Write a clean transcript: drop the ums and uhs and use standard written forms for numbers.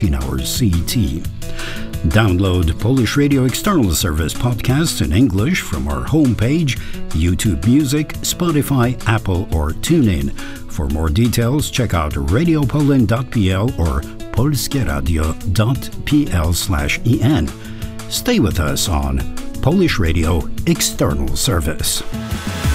hours CET. Download Polish Radio External Service podcasts in English from our homepage, YouTube Music, Spotify, Apple, or TuneIn. For more details, check out radiopoland.pl or polskieradio.pl/en. Stay with us on Polish Radio External Service.